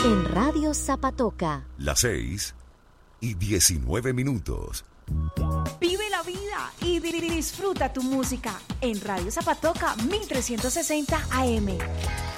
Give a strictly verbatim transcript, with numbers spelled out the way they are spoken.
En Radio Zapatoca. Las seis y diecinueve minutos. Vive la vida y disfruta tu música en Radio Zapatoca mil trescientos sesenta A M.